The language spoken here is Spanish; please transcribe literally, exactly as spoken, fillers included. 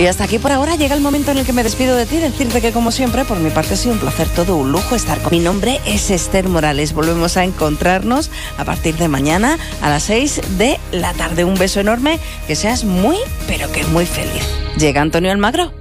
Y hasta aquí por ahora llega el momento en el que me despido de ti, decirte que como siempre, por mi parte ha sido un placer, todo un lujo estar con. Mi nombre es Esther Morales, volvemos a encontrarnos a partir de mañana a las seis de la tarde. Un beso enorme, que seas muy, pero que muy feliz. Llega Antonio Almagro.